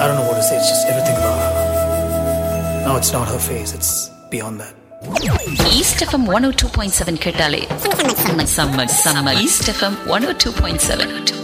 I don't know what to say. It's just everything about her. No, it's not her face. It's beyond that. East FM 102.7 கேட்டாலே summer East FM 102.7